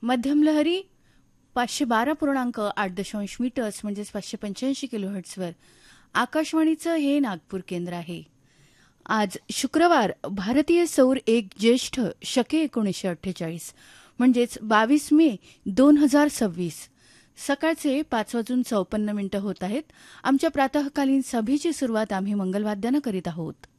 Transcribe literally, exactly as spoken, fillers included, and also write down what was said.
मध्यम लहरी पाचशे बारा पूर्णांक आठ दशांश मीटर्स म्हणजेच पाचशे पंच्याऐंशी किलोहर्ट्झवर आकाशवाणीचं हे नागपूर केंद्र आहे. आज शुक्रवार भारतीय सौर एक ज्येष्ठ शके एकोणीसशे अठ्ठेचाळीस म्हणजेच बावीस मे दोन हजार सव्वीस सकाळचे पाच वाजून चौपन्न मिनिटं होत आहेत. आमच्या प्रातःकालीन सभेची सुरुवात आम्ही मंगलवाद्यानं करीत आहोत.